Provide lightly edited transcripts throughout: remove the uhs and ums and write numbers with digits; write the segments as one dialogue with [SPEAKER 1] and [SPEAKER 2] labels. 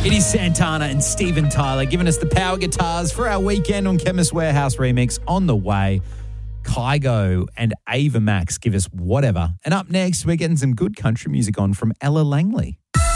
[SPEAKER 1] It is Santana and Steven Tyler giving us the power guitars for our weekend on Chemist Warehouse remix on the way. Kygo and Ava Max give us Whatever. And up next, we're getting some good country music on from Ella Langley.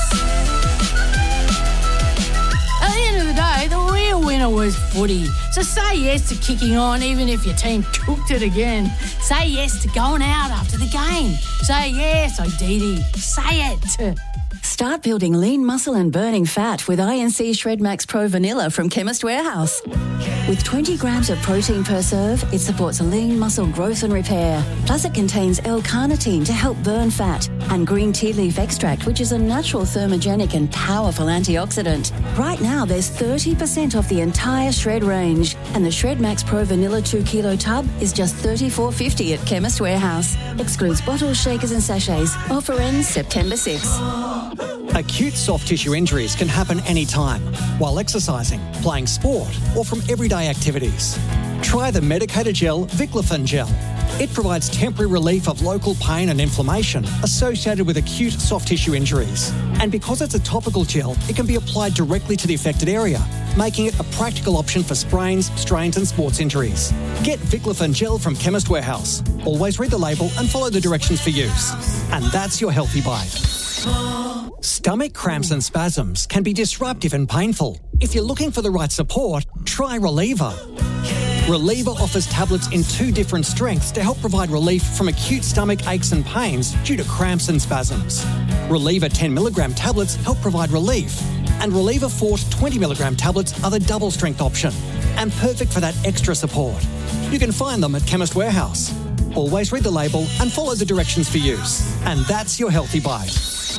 [SPEAKER 2] At the end of the day, the real winner was footy. So say yes to kicking on even if your team cooked it again. Say yes to going out after the game. Say yes, Odidi. Say it.
[SPEAKER 3] Start building lean muscle and burning fat with INC Shred Max Pro Vanilla from Chemist Warehouse. With 20 grams of protein per serve, it supports lean muscle growth and repair. Plus, it contains L-carnitine to help burn fat and green tea leaf extract, which is a natural thermogenic and powerful antioxidant. Right now, there's 30% off the entire Shred range, and the Shred Max Pro Vanilla 2 kilo tub is just $34.50 at Chemist Warehouse. Excludes bottles, shakers and sachets. Offer ends September 6.
[SPEAKER 4] Acute soft tissue injuries can happen anytime, while exercising, playing sport, or from everyday activities. Try the medicated gel Viclofan gel. It provides temporary relief of local pain and inflammation associated with acute soft tissue injuries. And because it's a topical gel, it can be applied directly to the affected area, making it a practical option for sprains, strains and sports injuries. Get Viclofan gel from Chemist Warehouse. Always read the label and follow the directions for use. And that's your healthy bite. Stomach cramps and spasms can be disruptive and painful. If you're looking for the right support, try Reliever. Reliever offers tablets in 2 different strengths to help provide relief from acute stomach aches and pains due to cramps and spasms. Reliever 10mg tablets help provide relief, and Reliever Fort 20mg tablets are the double strength option and perfect for that extra support. You can find them at Chemist Warehouse. Always read the label and follow the directions for use. And that's your healthy bite.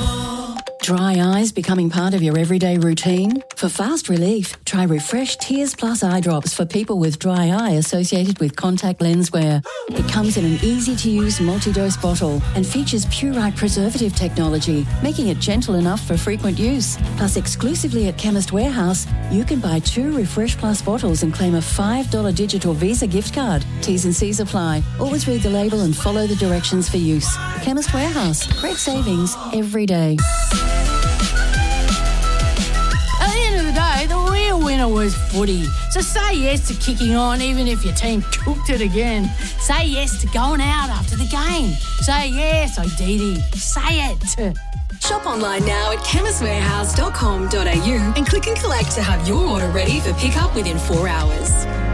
[SPEAKER 3] Dry eyes becoming part of your everyday routine? For fast relief, try Refresh Tears Plus eye drops for people with dry eye associated with contact lens wear. It comes in an easy-to-use multi-dose bottle and features Purite preservative technology, making it gentle enough for frequent use. Plus, exclusively at Chemist Warehouse, you can buy 2 Refresh Plus bottles and claim a $5 digital Visa gift card. T's and C's apply. Always read the label and follow the directions for use. Chemist Warehouse. Great savings every day.
[SPEAKER 2] At the end of the day, the real winner was footy. So say yes to kicking on even if your team cooked it again. Say yes to going out after the game. Say yes, Odidi. Say it.
[SPEAKER 5] Shop online now at chemistwarehouse.com.au and click and collect to have your order ready for pickup within 4 hours.